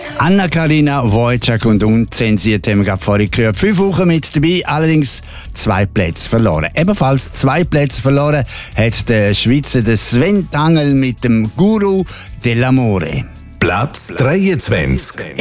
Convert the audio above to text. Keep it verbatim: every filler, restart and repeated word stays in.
Anna-Karina Wojcik und unzensiert haben wir gerade vorhin gehört. Fünf Wochen mit dabei, allerdings zwei Plätze verloren. Ebenfalls zwei Plätze verloren hat der Schweizer der Sven Tangl mit dem Guru dell'Amore. Platz dreiundzwanzig.